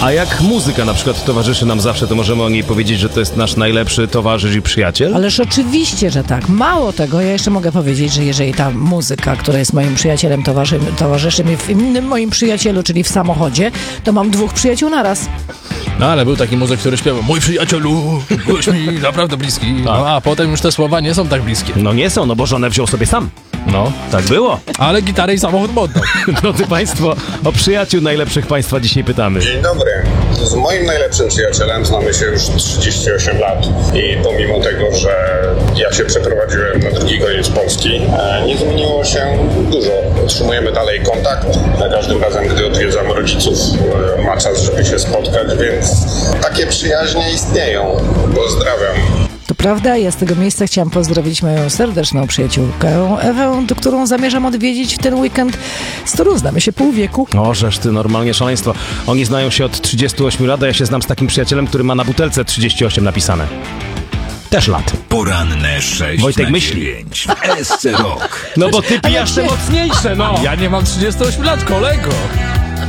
A jak muzyka na przykład towarzyszy nam zawsze, to możemy o niej powiedzieć, że to jest nasz najlepszy towarzysz i przyjaciel? Ależ oczywiście, że tak. Mało tego, ja jeszcze mogę powiedzieć, że jeżeli ta muzyka, która jest moim przyjacielem, towarzyszy mi w innym moim przyjacielu, czyli w samochodzie, to mam 2 przyjaciół naraz. No ale był taki muzyk, który śpiewał: mój przyjacielu, byłeś mi naprawdę bliski. No, a potem już te słowa nie są tak bliskie. No nie są, no bo żonę wziął sobie sam. No, Tak było. ale gitarę i samochód mu oddał. Drodzy Państwo, o przyjaciół najlepszych Państwa dzisiaj pytamy. Dzień dobry. Z moim najlepszym przyjacielem znamy się już 38 lat i pomimo tego, że ja się przeprowadziłem na drugi koniec Polski, nie zmieniło się dużo. Utrzymujemy dalej kontakt. Za każdym razem, gdy odwiedzam rodziców, ma czas, żeby się spotkać, więc takie przyjaźnie istnieją. Pozdrawiam. To prawda, ja z tego miejsca chciałam pozdrowić moją serdeczną przyjaciółkę Ewę, którą zamierzam odwiedzić w ten weekend, z którą znamy się pół wieku. O, żeż ty, normalnie szaleństwo. Oni znają się od 38 lat, a ja się znam z takim przyjacielem, który ma na butelce 38 napisane. Też lat. Poranne 6 Wojtek na myśli. 9 w SC Rock. No bo ty pijasz te mocniejsze, no! Ja nie mam 38 lat, kolego.